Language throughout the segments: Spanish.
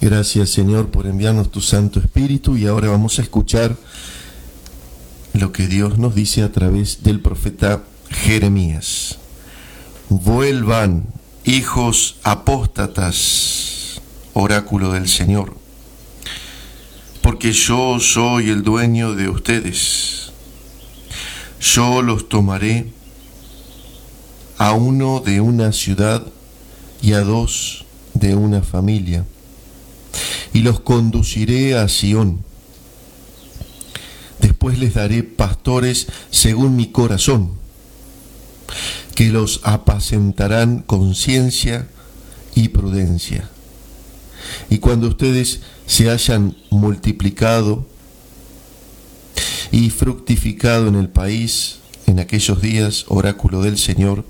Gracias, Señor, por enviarnos tu Santo Espíritu, y ahora vamos a escuchar lo que Dios nos dice a través del profeta Jeremías. Vuelvan, hijos apóstatas, oráculo del Señor, porque yo soy el dueño de ustedes. Yo los tomaré, a uno de una ciudad y a dos de una familia, y los conduciré a Sión. Después les daré pastores según mi corazón, que los apacentarán con ciencia y prudencia. Y cuando ustedes se hayan multiplicado y fructificado en el país, en aquellos días, oráculo del Señor,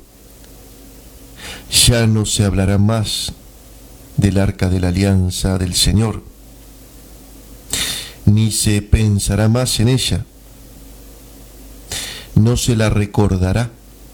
ya no se hablará más del arca de la alianza del Señor, ni se pensará más en ella, no se la recordará,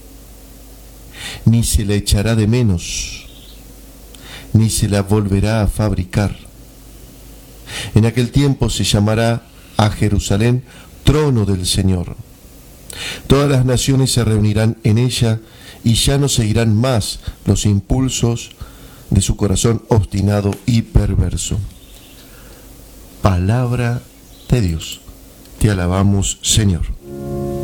ni se la echará de menos, ni se la volverá a fabricar. En aquel tiempo se llamará a Jerusalén trono del Señor. Todas las naciones se reunirán en ella, y ya no seguirán más los impulsos de su corazón obstinado y perverso. Palabra de Dios. Te alabamos, Señor.